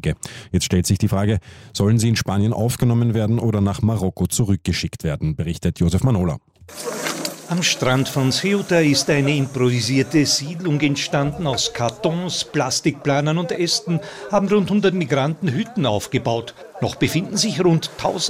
Flüchtlinge. Jetzt stellt sich die Frage, sollen sie in Spanien aufgenommen werden oder nach Marokko zurückgeschickt werden, berichtet Josef Manola. Am Strand von Ceuta ist eine improvisierte Siedlung entstanden. Aus Kartons, Plastikplanern und Ästen haben rund 100 Migranten Hütten aufgebaut. Noch befinden sich rund 1000